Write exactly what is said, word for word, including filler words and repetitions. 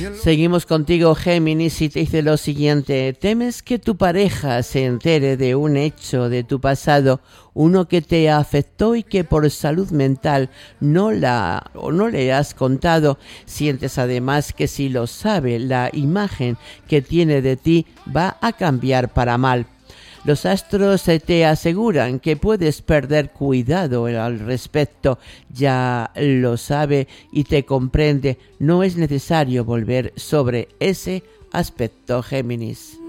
Seguimos contigo, Géminis, y te dice lo siguiente: temes que tu pareja se entere de un hecho de tu pasado, uno que te afectó y que por salud mental no la o no le has contado. Sientes además que si lo sabe, la imagen que tiene de ti va a cambiar para mal. Los astros te aseguran que puedes perder cuidado al respecto. Ya lo sabe y te comprende. No es necesario volver sobre ese aspecto, Géminis.